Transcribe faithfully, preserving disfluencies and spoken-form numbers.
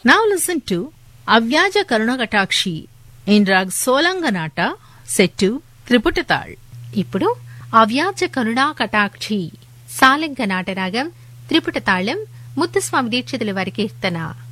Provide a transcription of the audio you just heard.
Now listen to Avyaja Karunagatакshi in Rag Solanganata set to Triputatal. ఇప్పుడు అవ్యాజ కరుణా కటాక్షి సాలింగ నాటరాగం త్రిపుట తాళం ముత్తుస్వామి దీక్షితుల వారి కీర్తన.